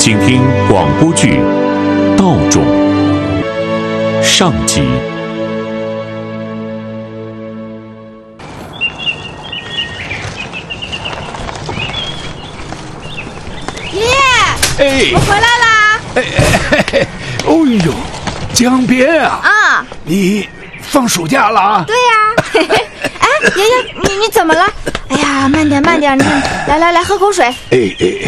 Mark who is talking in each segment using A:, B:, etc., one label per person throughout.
A: 请听广播剧《道种》上集。
B: 爷爷，我回来啦！
C: 哦呦，江边啊！
B: 啊，
C: 你放暑假了啊？
B: 对呀。哎，爷爷，你怎么了？哎呀，慢点，你来，喝口水。哎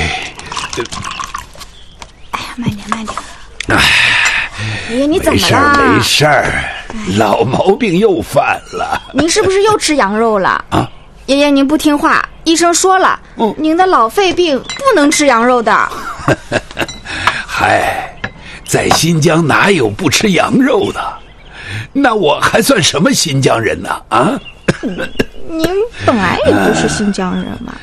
B: 呀，慢点。爷爷，你怎么了？
C: 没事儿，老毛病又犯了。
B: 您是不是又吃羊肉了？
C: 啊，
B: 爷爷，您不听话，医生说了，您的老肺病不能吃羊肉的。
C: 嗨，在新疆哪有不吃羊肉的？那我还算什么新疆人呢？啊？
B: 您本来也不是新疆人嘛。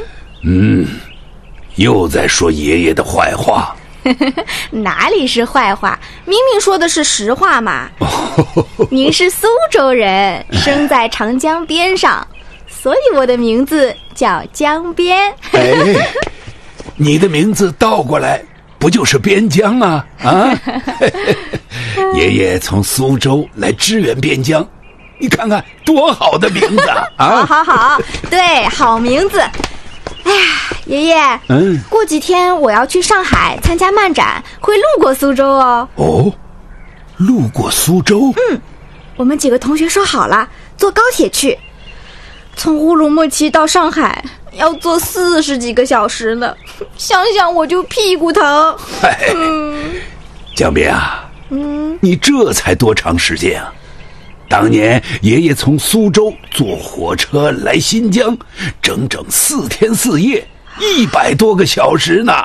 C: 又在说爷爷的坏话。
B: 哪里是坏话，明明说的是实话嘛。您是苏州人，生在长江边上，所以我的名字叫江边。
C: 你的名字倒过来不就是边疆啊？啊！爷爷从苏州来支援边疆，你看看多好的名字啊！
B: 好，对，好名字。哎呀，爷爷，过几天我要去上海参加漫展，会路过苏州哦。
C: 哦，路过苏州？
B: 我们几个同学说好了，坐高铁去，从乌鲁木齐到上海要坐40几个小时呢，想想我就屁股疼。
C: 江边啊，你这才多长时间啊？当年爷爷从苏州坐火车来新疆，整整4天4夜，100多个小时呢。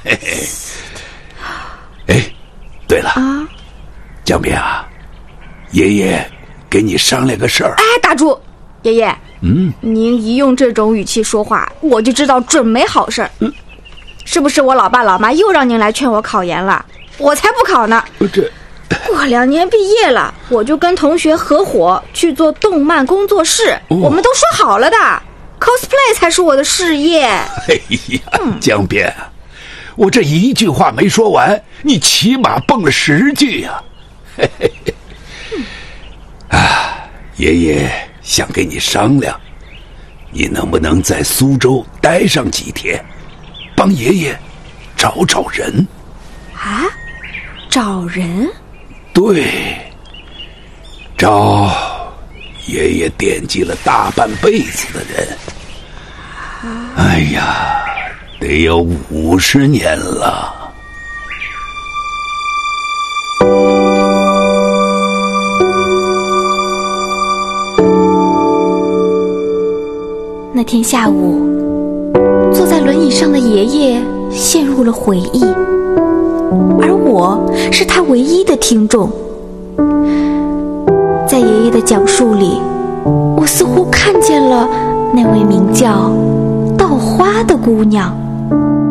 C: 对了，江边啊，爷爷给你商量个事儿。
B: 打住，爷爷，您一用这种语气说话，我就知道准没好事儿。是不是我老爸老妈又让您来劝我考研了？我才不考呢。过2年毕业了，我就跟同学合伙去做动漫工作室。我们都说好了的， cosplay 才是我的事业。
C: 江边，我这一句话没说完，你起码蹦了10句呀。爷爷想跟你商量，你能不能在苏州待上几天，帮爷爷找人
B: 啊？找人？
C: 对，找爷爷惦记了大半辈子的人。哎呀，得有50年了。
B: 那天下午，坐在轮椅上的爷爷陷入了回忆，而我是他唯一的听众。在爷爷的讲述里，我似乎看见了那位名叫稻花的姑娘。